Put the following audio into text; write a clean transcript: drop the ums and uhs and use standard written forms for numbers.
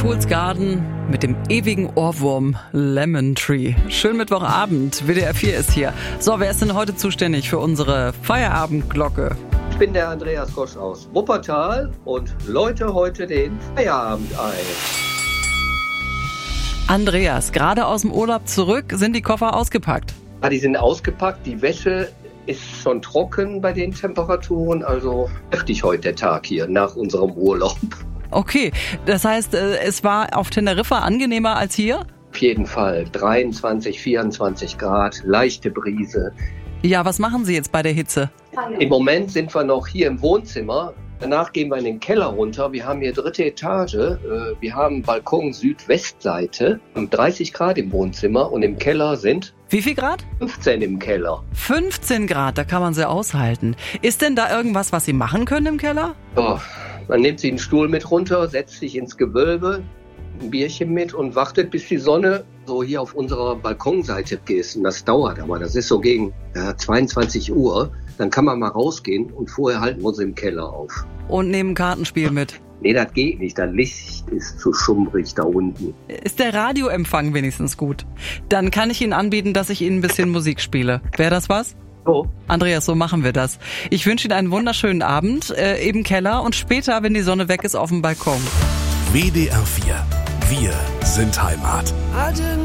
Fool's Garden mit dem ewigen Ohrwurm Lemon Tree. Schönen Mittwochabend, WDR 4 ist hier. So, wer ist denn heute zuständig für unsere Feierabendglocke? Ich bin der Andreas Gosch aus Wuppertal und läute heute den Feierabend ein. Andreas, gerade aus dem Urlaub zurück, sind die Koffer ausgepackt? Ja, die sind ausgepackt, die Wäsche ist schon trocken bei den Temperaturen, also heftig heute der Tag hier nach unserem Urlaub. Okay, das heißt, es war auf Teneriffa angenehmer als hier? Auf jeden Fall 23, 24 Grad, leichte Brise. Ja, was machen Sie jetzt bei der Hitze? Im Moment sind wir noch hier im Wohnzimmer. Danach gehen wir in den Keller runter. Wir haben hier 3. Etage. Wir haben Balkon Südwestseite. 30 Grad im Wohnzimmer und im Keller sind... Wie viel Grad? 15 im Keller. 15 Grad, da kann man sie aushalten. Ist denn da irgendwas, was Sie machen können im Keller? Oh, man nimmt sich einen Stuhl mit runter, setzt sich ins Gewölbe, ein Bierchen mit und wartet, bis die Sonne so hier auf unserer Balkonseite ist. Und das dauert, aber das ist so gegen 22 Uhr. Dann kann man mal rausgehen und vorher halten wir uns im Keller auf. Und nehmen ein Kartenspiel mit? Nee, das geht nicht. Das Licht ist zu schummrig da unten. Ist der Radioempfang wenigstens gut? Dann kann ich Ihnen anbieten, dass ich Ihnen ein bisschen Musik spiele. Wäre das was? So. Andreas, so machen wir das. Ich wünsche Ihnen einen wunderschönen Abend im Keller und später, wenn die Sonne weg ist, auf dem Balkon. WDR 4. Wir sind Heimat.